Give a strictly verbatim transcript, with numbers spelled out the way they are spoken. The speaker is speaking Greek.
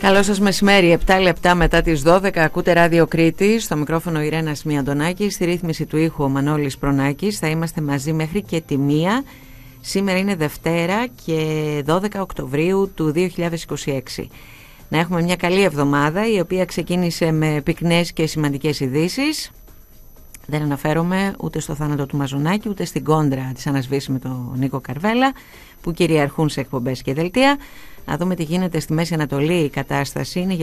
Καλό σας μεσημέρι, επτά λεπτά μετά τις δώδεκα ακούτε Ράδιο Κρήτη. Στο μικρόφωνο Ιρένα Μιαντονάκη, στη ρύθμιση του ήχου ο Μανώλης Προνάκης. Θα είμαστε μαζί μέχρι και τη μία. Σήμερα είναι Δευτέρα και δώδεκα Οκτωβρίου του δύο χιλιάδες είκοσι έξι. Να έχουμε μια καλή εβδομάδα, η οποία ξεκίνησε με πυκνές και σημαντικές ειδήσεις. Δεν αναφέρομαι ούτε στο θάνατο του Μαζονάκη, ούτε στην κόντρα της ανασβήσης με τον Νίκο Καρβέλα, που κυριαρχούν σε εκπομπές και δελτία. Να δούμε τι γίνεται στη Μέση Ανατολή. Η κατάσταση είναι